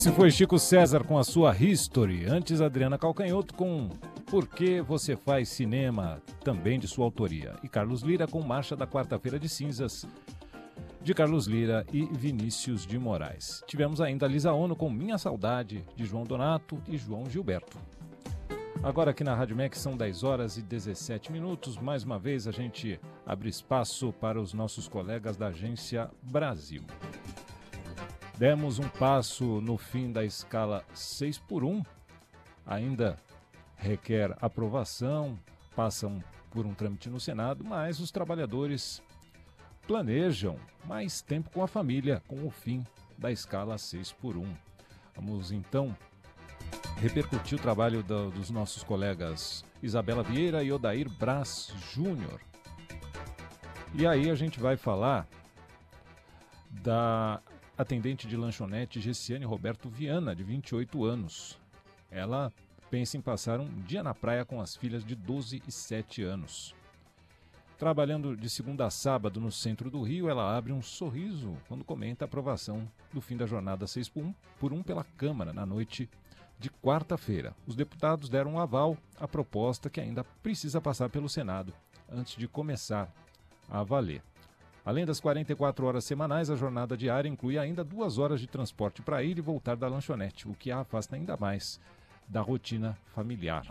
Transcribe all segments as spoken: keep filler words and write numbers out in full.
Esse foi Chico César com a sua History. Antes, Adriana Calcanhoto com Por que Você Faz Cinema, também de sua autoria. E Carlos Lira com Marcha da Quarta-feira de Cinzas, de Carlos Lira e Vinícius de Moraes. Tivemos ainda a Lisa Ono com Minha Saudade, de João Donato e João Gilberto. Agora aqui na Rádio M E C são dez horas e dezessete minutos. Mais uma vez a gente abre espaço para os nossos colegas da Agência Brasil. Demos um passo no fim da escala seis por um, ainda requer aprovação, passam por um trâmite no Senado, mas os trabalhadores planejam mais tempo com a família, com o fim da escala seis por um. Vamos então repercutir o trabalho do, dos nossos colegas Isabela Vieira e Odair Braz Júnior. E aí a gente vai falar da atendente de lanchonete Gessiane Roberto Viana, de vinte e oito anos. Ela pensa em passar um dia na praia com as filhas de doze e sete anos. Trabalhando de segunda a sábado no centro do Rio, ela abre um sorriso quando comenta a aprovação do fim da jornada seis por um pela Câmara na noite de quarta-feira. Os deputados deram um aval à proposta que ainda precisa passar pelo Senado antes de começar a valer. Além das quarenta e quatro horas semanais, a jornada diária inclui ainda duas horas de transporte para ir e voltar da lanchonete, o que a afasta ainda mais da rotina familiar.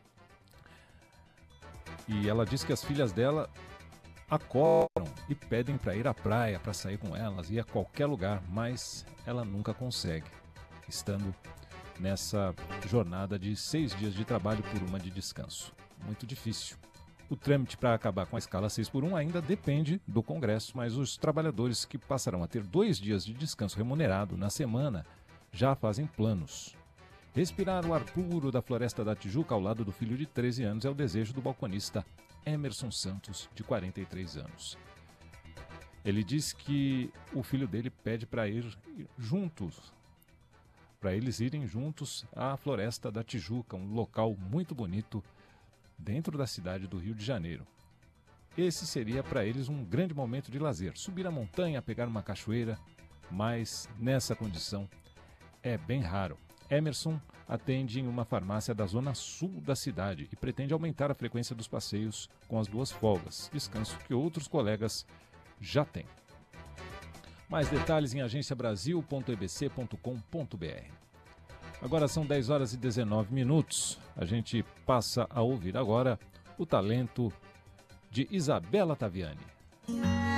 E ela diz que as filhas dela acordam e pedem para ir à praia, para sair com elas, ir a qualquer lugar, mas ela nunca consegue, estando nessa jornada de seis dias de trabalho por uma de descanso. Muito difícil. O trâmite para acabar com a escala seis por um ainda depende do Congresso, mas os trabalhadores que passarão a ter dois dias de descanso remunerado na semana já fazem planos. Respirar o ar puro da Floresta da Tijuca ao lado do filho de treze anos é o desejo do balconista Emerson Santos, de quarenta e três anos. Ele diz que o filho dele pede para ir juntos, para eles irem juntos à Floresta da Tijuca, um local muito bonito dentro da cidade do Rio de Janeiro. Esse seria para eles um grande momento de lazer, subir a montanha, pegar uma cachoeira, mas nessa condição é bem raro. Emerson atende em uma farmácia da zona sul da cidade e pretende aumentar a frequência dos passeios com as duas folgas, descanso que outros colegas já têm. Mais detalhes em agência brasil ponto e b c ponto com ponto b r. Agora são dez horas e dezenove minutos. A gente passa a ouvir agora o talento de Isabela Taviani.